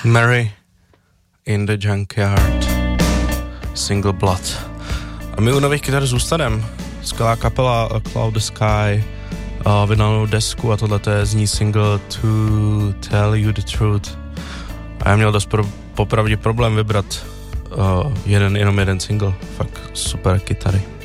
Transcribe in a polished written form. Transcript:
Mary in the Junkyard, Single Blood. A my u nových kytar zůstanem. Skvělá kapela Cloud the Sky vydala desku a tohle je z ní single To Tell You the Truth. A já měl dost popravdě problém vybrat jenom jeden single. Fakt super kytary.